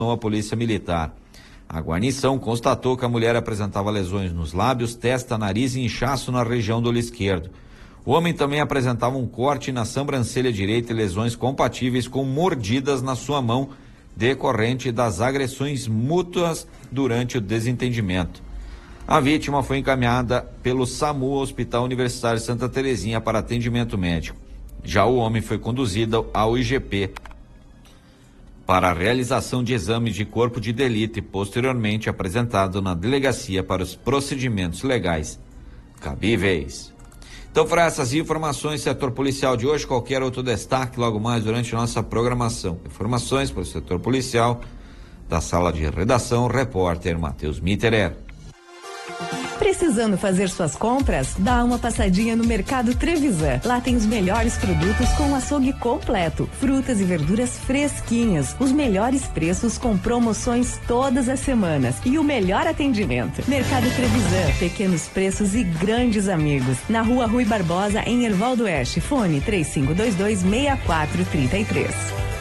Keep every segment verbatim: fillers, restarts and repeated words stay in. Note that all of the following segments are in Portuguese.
a polícia militar. A guarnição constatou que a mulher apresentava lesões nos lábios, testa, nariz e inchaço na região do olho esquerdo. O homem também apresentava um corte na sobrancelha direita e lesões compatíveis com mordidas na sua mão, decorrente das agressões mútuas durante o desentendimento. A vítima foi encaminhada pelo SAMU ao Hospital Universitário Santa Terezinha para atendimento médico. Já o homem foi conduzido ao I G P para a realização de exames de corpo de delito e posteriormente apresentado na delegacia para os procedimentos legais cabíveis. Então, para essas informações, setor policial de hoje, qualquer outro destaque logo mais durante nossa programação. Informações para o setor policial, da sala de redação, repórter Matheus Mitterer. Precisando fazer suas compras? Dá uma passadinha no Mercado Trevisan. Lá tem os melhores produtos com um açougue completo, frutas e verduras fresquinhas, os melhores preços com promoções todas as semanas e o melhor atendimento. Mercado Trevisan, pequenos preços e grandes amigos. Na Rua Rui Barbosa, em Erval do Oeste. Fone três cinco dois dois, seis quatro três três.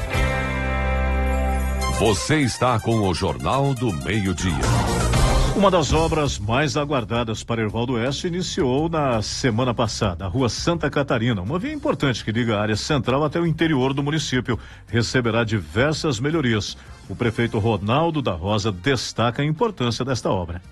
Você está com o Jornal do Meio-Dia. Uma das obras mais aguardadas para Erval do Oeste iniciou na semana passada. A Rua Santa Catarina, uma via importante que liga a área central até o interior do município, receberá diversas melhorias. O prefeito Ronaldo da Rosa destaca a importância desta obra.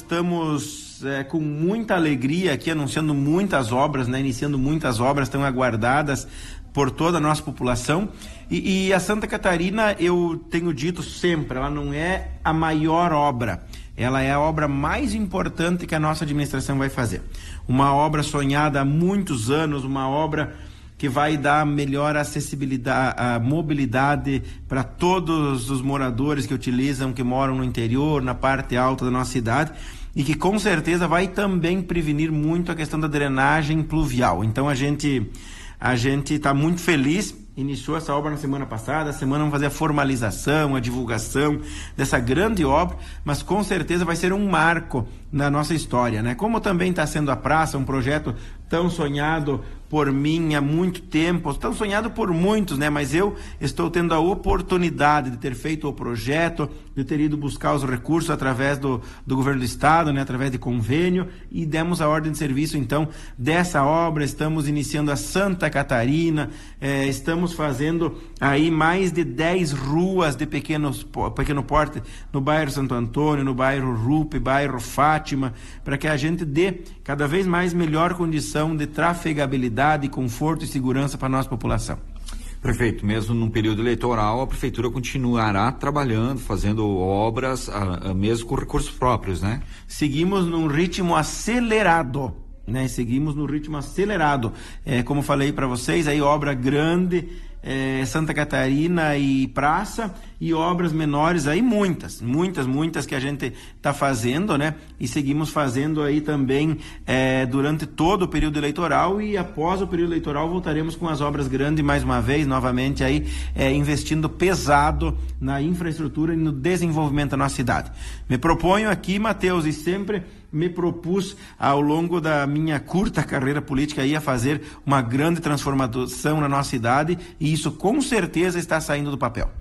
Estamos é, com muita alegria aqui anunciando muitas obras, né? Iniciando muitas obras tão aguardadas por toda a nossa população. E, e a Santa Catarina, eu tenho dito sempre, ela não é a maior obra. Ela é a obra mais importante que a nossa administração vai fazer. Uma obra sonhada há muitos anos, uma obra que vai dar melhor acessibilidade, a mobilidade para todos os moradores que utilizam, que moram no interior, na parte alta da nossa cidade, e que com certeza vai também prevenir muito a questão da drenagem pluvial. Então a gente a gente está muito feliz. Iniciou essa obra na semana passada, a semana vamos fazer a formalização, a divulgação dessa grande obra, mas com certeza vai ser um marco na nossa história, né? Como também está sendo a praça, um projeto tão sonhado por mim há muito tempo, tão sonhado por muitos, né? Mas eu estou tendo a oportunidade de ter feito o projeto, de ter ido buscar os recursos através do, do governo do estado, né? Através de convênio, e demos a ordem de serviço, então, dessa obra. Estamos iniciando a Santa Catarina, eh, estamos fazendo aí mais de dez ruas de pequenos, pequeno porte no bairro Santo Antônio, no bairro Rupe, bairro Fátima, para que a gente dê cada vez mais melhor condição de trafegabilidade, conforto e segurança para a nossa população. Prefeito, mesmo num período eleitoral, a prefeitura continuará trabalhando, fazendo obras, a, a, mesmo com recursos próprios, né? Seguimos num ritmo acelerado, né? Seguimos no ritmo acelerado. É, como falei para vocês, aí obra grande, é, Santa Catarina e praça, e obras menores aí muitas, muitas, muitas que a gente está fazendo, né? E seguimos fazendo aí também é, durante todo o período eleitoral, e após o período eleitoral voltaremos com as obras grandes mais uma vez, novamente aí é, investindo pesado na infraestrutura e no desenvolvimento da nossa cidade. Me proponho aqui, Matheus, e sempre me propus ao longo da minha curta carreira política aí a fazer uma grande transformação na nossa cidade, e isso com certeza está saindo do papel.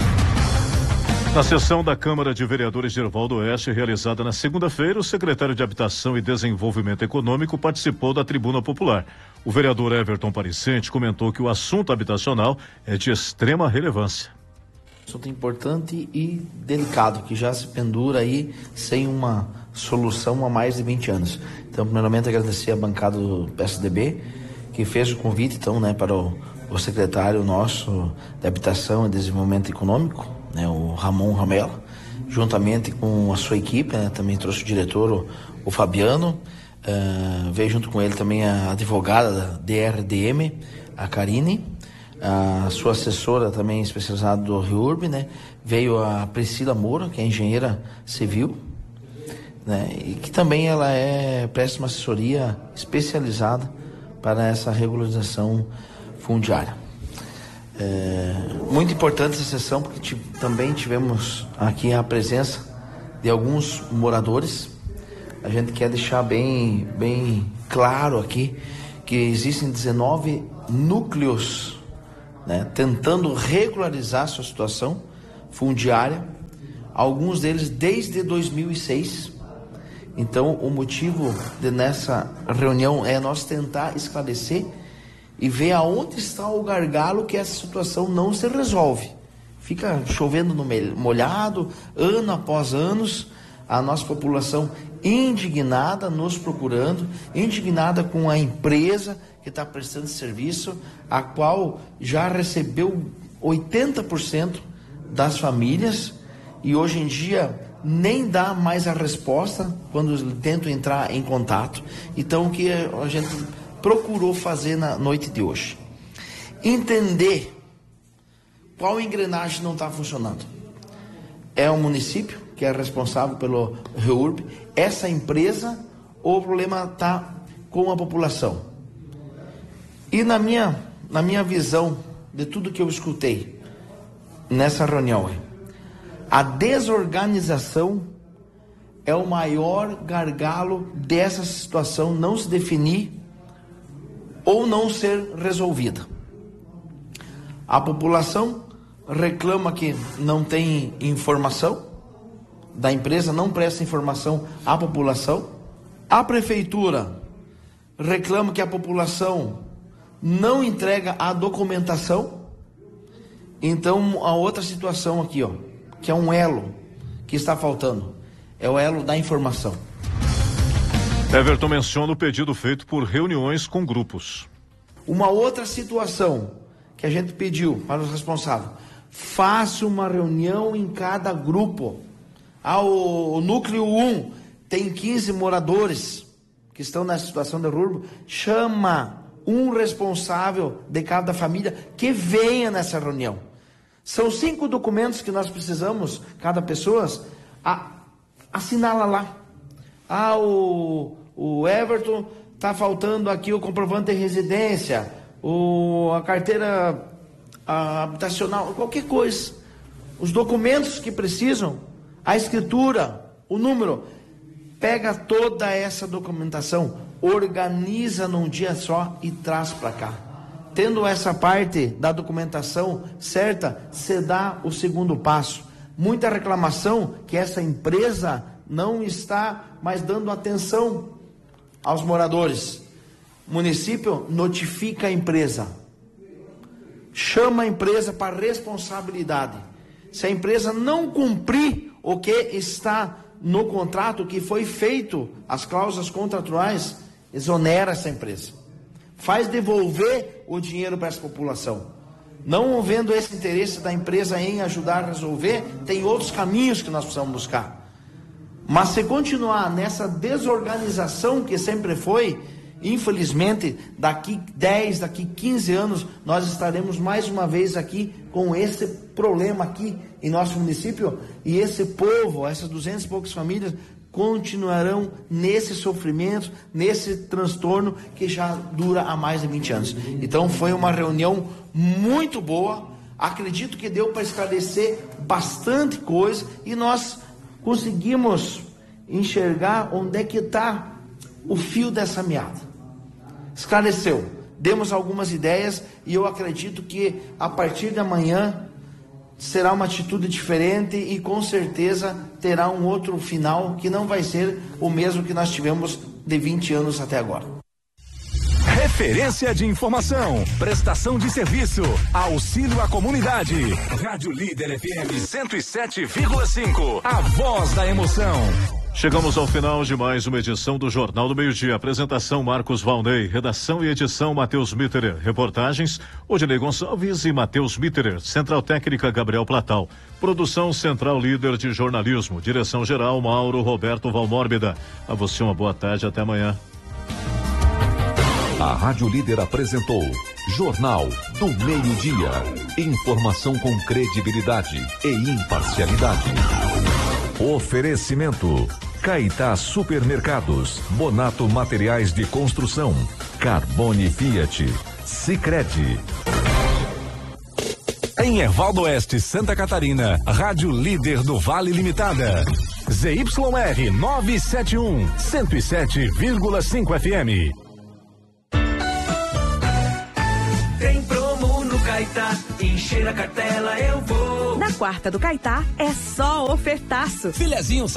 Na sessão da Câmara de Vereadores de Erval do Oeste, realizada na segunda-feira, o secretário de Habitação e Desenvolvimento Econômico participou da tribuna popular. O vereador Everton Pariscente comentou que o assunto habitacional é de extrema relevância. Assunto importante e delicado, que já se pendura aí sem uma solução há mais de vinte anos. Então, primeiramente, agradecer a bancada do P S D B, que fez o convite, então, né, para o, o secretário nosso de Habitação e Desenvolvimento Econômico, né, o Ramon Ramela, juntamente com a sua equipe, né, também trouxe o diretor, o, o Fabiano, uh, veio junto com ele também a advogada da D R D M, a Karine, a sua assessora também especializada do R I U R B, né, veio a Priscila Moura, que é engenheira civil, né, e que também ela é, presta uma assessoria especializada para essa regularização fundiária. É, muito importante essa sessão, porque t- também tivemos aqui a presença de alguns moradores. A gente quer deixar bem, bem claro aqui que existem dezenove núcleos, né, tentando regularizar sua situação fundiária, alguns deles desde dois mil e seis. Então, o motivo de nessa reunião é nós tentar esclarecer e ver aonde está o gargalo que essa situação não se resolve. Fica chovendo no molhado, ano após anos, a nossa população indignada, nos procurando, indignada com a empresa que está prestando serviço, a qual já recebeu oitenta por cento das famílias e hoje em dia nem dá mais a resposta quando tento entrar em contato. Então, o que a gente procurou fazer na noite de hoje? Entender qual engrenagem não está funcionando. É o município que é responsável pelo REURB, essa empresa, ou o problema está com a população? E na minha, na minha visão de tudo que eu escutei nessa reunião, a desorganização é o maior gargalo dessa situação não se definir ou não ser resolvida. A população reclama que não tem informação, da empresa não presta informação à população. A prefeitura reclama que a população não entrega a documentação. Então, a outra situação aqui, ó, que é um elo que está faltando, é o elo da informação. Everton menciona o pedido feito por reuniões com grupos. Uma outra situação que a gente pediu para os responsáveis: faça uma reunião em cada grupo. Ah, o, o núcleo um tem quinze moradores que estão nessa situação de REURB, chama um responsável de cada família que venha nessa reunião. São cinco documentos que nós precisamos, cada pessoa, a, assinala lá. Ah, o, o Everton, está faltando aqui o comprovante de residência, o, a carteira a, habitacional, qualquer coisa. Os documentos que precisam, a escritura, o número, pega toda essa documentação, organiza num dia só e traz para cá. Tendo essa parte da documentação certa, se dá o segundo passo. Muita reclamação que essa empresa não está mais dando atenção aos moradores. O município notifica a empresa, chama a empresa para responsabilidade. Se a empresa não cumprir o que está no contrato, que foi feito, as cláusulas contratuais, exonera essa empresa. Faz devolver o dinheiro para essa população. Não havendo esse interesse da empresa em ajudar a resolver, tem outros caminhos que nós precisamos buscar. Mas se continuar nessa desorganização que sempre foi, infelizmente, daqui dez, daqui quinze anos, nós estaremos mais uma vez aqui com esse problema aqui em nosso município, e esse povo, essas duzentas e poucas famílias, continuarão nesse sofrimento, nesse transtorno que já dura há mais de vinte anos. Então foi uma reunião muito boa, acredito que deu para esclarecer bastante coisa e nós conseguimos enxergar onde é que está o fio dessa meada. Esclareceu, demos algumas ideias e eu acredito que a partir de amanhã será uma atitude diferente e com certeza terá um outro final que não vai ser o mesmo que nós tivemos de vinte anos até agora. Referência de informação, prestação de serviço, auxílio à comunidade. Rádio Líder F M cento e sete vírgula cinco, a voz da emoção. Chegamos ao final de mais uma edição do Jornal do Meio-Dia. Apresentação Marcos Valnei, redação e edição Matheus Mitterer, reportagens Odinei Gonçalves e Matheus Mitterer, Central Técnica Gabriel Platal, produção Central Líder de Jornalismo, direção geral Mauro Roberto Valmórbida. A você uma boa tarde, até amanhã. A Rádio Líder apresentou Jornal do Meio-Dia. Informação com credibilidade e imparcialidade. Oferecimento: Caetá Supermercados, Bonato Materiais de Construção, Carbone Fiat, Sicredi. Em Ervaldo Oeste, Santa Catarina, Rádio Líder do Vale Limitada. Z Y R novecentos e setenta e um, cento e sete vírgula cinco F M. Tem promo no Caetá. Caetá, encher a cartela eu vou. Na quarta do Caetá é só ofertaço. Filezinho